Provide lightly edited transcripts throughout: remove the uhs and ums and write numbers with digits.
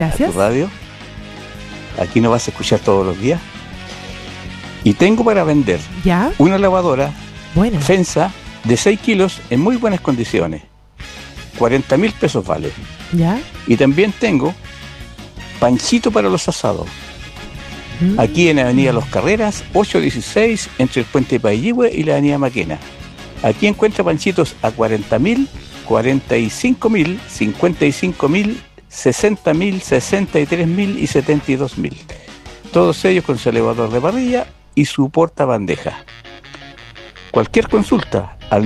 Gracias. A tu radio. Aquí nos vas a escuchar todos los días. Y tengo para vender ¿Ya? una lavadora Buena. Fensa de 6 kilos en muy buenas condiciones. 40.000 pesos vale. ¿Ya? Y también tengo panchito para los asados. Aquí en Avenida Los Carreras, 816, entre el Puente de Pailligüe y la Avenida Maquena. Aquí encuentra panchitos a 40.000, 45.000, 55.000, 60.000, 63.000 y 72.000. Todos ellos con su elevador de parrilla y su portabandeja. Cualquier consulta al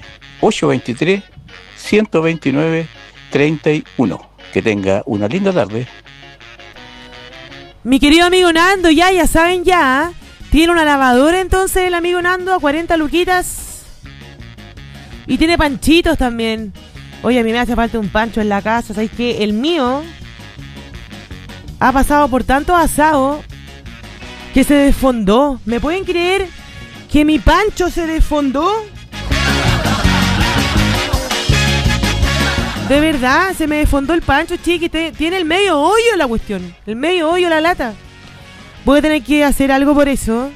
9-823-129-31. Que tenga una linda tarde. Mi querido amigo Nando, ya saben ya. Tiene una lavadora entonces el amigo Nando a 40 luquitas. Y tiene panchitos también. Oye, a mí me hace falta un pancho en la casa. ¿Sabes qué? El mío ha pasado por tanto asado que se desfondó. ¿Me pueden creer que mi pancho se desfondó? De verdad, se me desfondó el pancho, chiqui. Tiene el medio hoyo la cuestión. El medio hoyo la lata. Voy a tener que hacer algo por eso.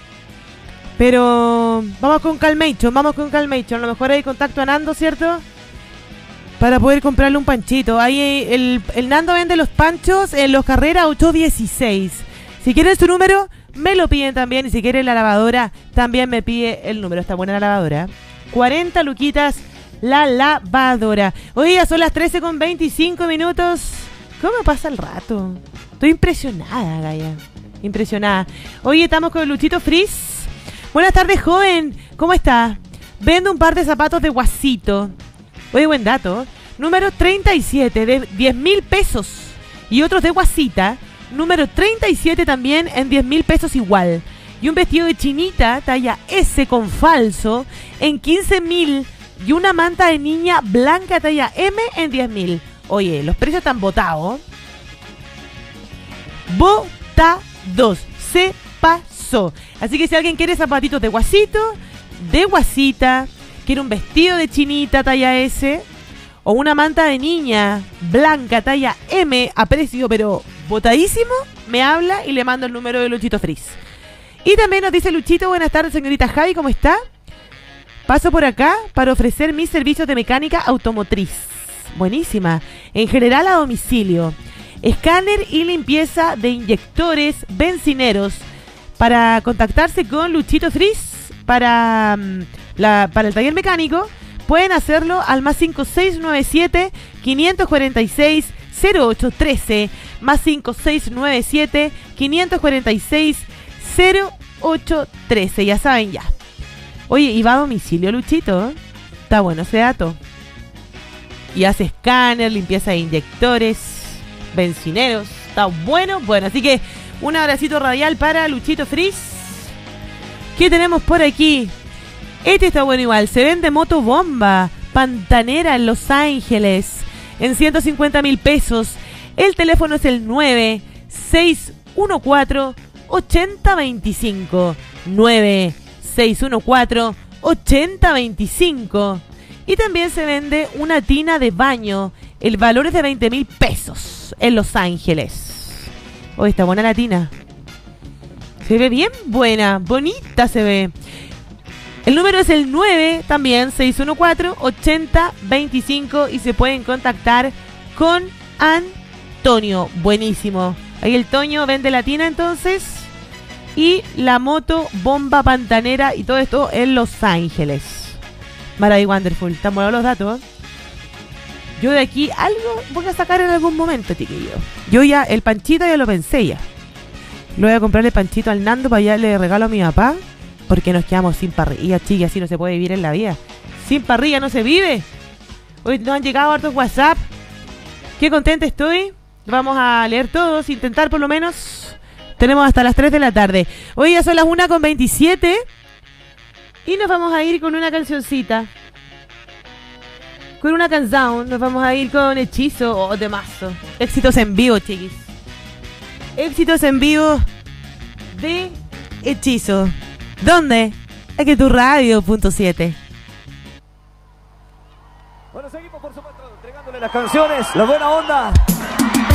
Pero vamos con Calmation. A lo mejor hay contacto a Nando, ¿cierto? Para poder comprarle un panchito. Ahí el Nando vende los panchos en Los Carreras 816. Si quieren su número, me lo piden también. Y si quieren la lavadora, también me pide el número. Está buena la lavadora. 40 luquitas la lavadora. Hoy ya son las 13:25. ¿Cómo pasa el rato? Estoy impresionada, Gaya. Impresionada. Hoy estamos con Luchito Frizz. Buenas tardes, joven. ¿Cómo está? Vendo un par de zapatos de Guasito. Oye, buen dato. Número 37 de 10.000 pesos. Y otros de Guasita. Número 37 también en 10.000 pesos igual. Y un vestido de chinita talla S con falso en 15.000. Y una manta de niña blanca talla M en 10.000. Oye, los precios están botados. Botados. Se pasó. Así que si alguien quiere zapatitos de Guasito, de Guasita, quiere un vestido de chinita talla S o una manta de niña blanca talla M a precio pero botadísimo, me habla y le mando el número de Luchito Frizz. Y también nos dice Luchito: buenas tardes, señorita Javi, ¿cómo está? Paso por acá para ofrecer mis servicios de mecánica automotriz. Buenísima. En general a domicilio. Escáner y limpieza de inyectores bencineros. Para contactarse con Luchito Frizz para el taller mecánico, pueden hacerlo al más 5697-546-0813. Más 5697-546-0813. Ya saben ya. Oye, y va a domicilio, Luchito. Está bueno ese dato. Y hace escáner, limpieza de inyectores, bencineros. Está bueno. Así que un abracito radial para Luchito Frizz. ¿Qué tenemos por aquí? Este está bueno igual. Se vende moto bomba Pantanera en Los Ángeles en 150.000 pesos. El teléfono es el 9614-8025. 9614-8025. Y también se vende una tina de baño. El valor es de 20.000 pesos en Los Ángeles. Oh, está buena la tina. Se ve bien buena, bonita se ve. El número es el 9 también, 614-8025. Y se pueden contactar con Antonio. Buenísimo. Ahí el Toño vende la tina entonces. Y la moto bomba Pantanera y todo esto en Los Ángeles. Maravilloso, wonderful. Están buenos los datos. Yo de aquí algo voy a sacar en algún momento, chiquillo. Yo ya, el panchito ya lo pensé ya. Le voy a comprarle panchito al Nando para allá le regalo a mi papá. Porque nos quedamos sin parrilla, chiquillos. Así no se puede vivir en la vida. Sin parrilla no se vive. Hoy nos han llegado hartos WhatsApp. Qué contenta estoy. Vamos a leer todos, intentar por lo menos. Tenemos hasta las 3 de la tarde. Hoy ya son las 1:27. Y nos vamos a ir con una cancioncita. Con una canción. Nos vamos a ir con Hechizo o de mazo. Éxitos en vivo, chiquis. Éxitos en vivo de Hechizo. ¿Dónde? Aquí tu radio.7. Bueno, seguimos por supuesto entregándole las canciones, la buena onda.